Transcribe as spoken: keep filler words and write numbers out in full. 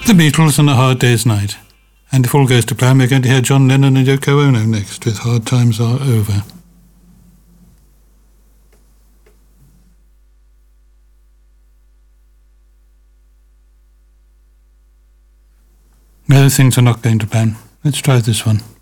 The Beatles and A Hard Day's Night. And if all goes to plan, we're going to hear John Lennon and Yoko Ono next with Hard Times Are Over. No, things are not going to plan. Let's try this one.